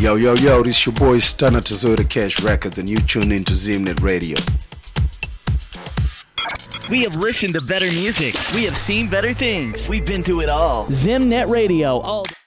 Yo, yo, yo, this your boy Stunner Tazota Cash Records, and you tune into Zimnet Radio. We have listened to better music. We have seen better things. We've been to it all. Zimnet Radio. All